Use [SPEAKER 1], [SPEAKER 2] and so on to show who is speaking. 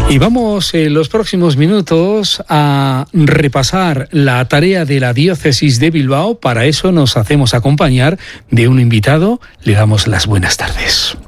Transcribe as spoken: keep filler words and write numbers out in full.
[SPEAKER 1] Y vamos en los próximos minutos a repasar la tarea de la Diócesis de Bilbao. Para eso nos hacemos acompañar de un invitado. Le damos las buenas tardes.